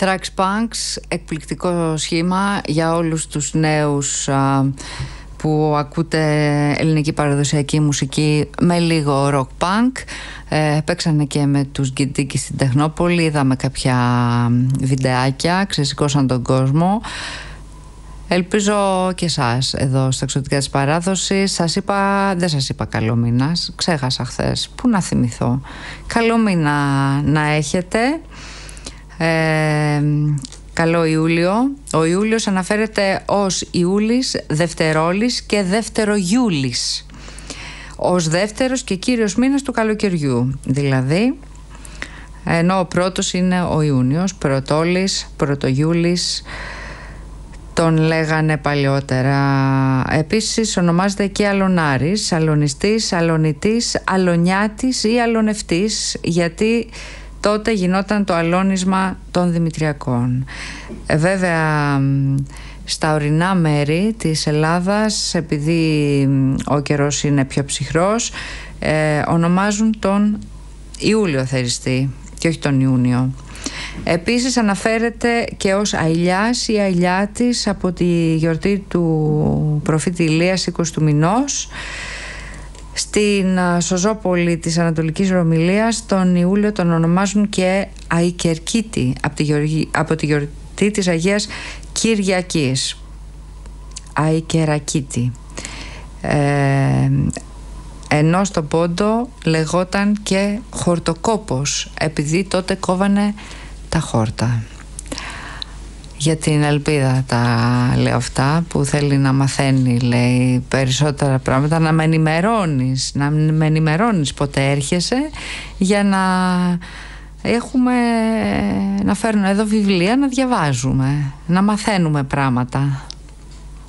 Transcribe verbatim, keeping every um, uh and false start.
Thrax Punks, εκπληκτικό σχήμα για όλους τους νέους α, που ακούτε ελληνική παραδοσιακή μουσική με λίγο rock punk. ε, Παίξανε και με τους Γκιντίκι στην Τεχνόπολη. Είδαμε κάποια βιντεάκια, ξεσηκώσαν τον κόσμο. Ελπίζω και εσάς εδώ στα Εξωτικά της Παράδοσης. Σας είπα, δεν σας είπα καλό μήνας, ξέχασα χθες. Πού να θυμηθώ. Καλό μήνα να έχετε. ε, Καλό Ιούλιο. Ο Ιούλιος αναφέρεται ως Ιούλης, Δευτερόλης και Δευτερογιούλης, ως δεύτερος και κύριος μήνας του καλοκαιριού δηλαδή, ενώ ο πρώτος είναι ο Ιούνιος, Πρωτόλης, Πρωτογιούλης τον λέγανε παλιότερα. Επίσης ονομάζεται και Αλωνάρης, Αλωνιστής, Αλωνητής, Αλωνιάτης ή Αλωνευτής, γιατί τότε γινόταν το αλώνισμα των Δημητριακών. ε, Βέβαια στα ορεινά μέρη της Ελλάδας, επειδή ο καιρός είναι πιο ψυχρός, ε, ονομάζουν τον Ιούλιο θεριστή και όχι τον Ιούνιο. Επίσης αναφέρεται και ως Αηλιάς ή Αηλιάτης από τη γιορτή του προφήτη Ηλίας, είκοσι του μηνός. Στην Σωζόπολη της Ανατολικής Ρωμυλίας τον Ιούλιο τον ονομάζουν και Αϊκερκίτη από τη, γιορτή, από τη γιορτή της Αγίας Κυριακής, Αϊκερακίτη. ε, ενώ στον Πόντο λεγόταν και Χορτοκόπος, επειδή τότε κόβανε τα χόρτα. Για την ελπίδα τα λέω αυτά, που θέλει να μαθαίνει, λέει, περισσότερα πράγματα, να με ενημερώνεις, να με ενημερώνεις πότε έρχεσαι, για να έχουμε, να φέρνω εδώ βιβλία να διαβάζουμε, να μαθαίνουμε πράγματα.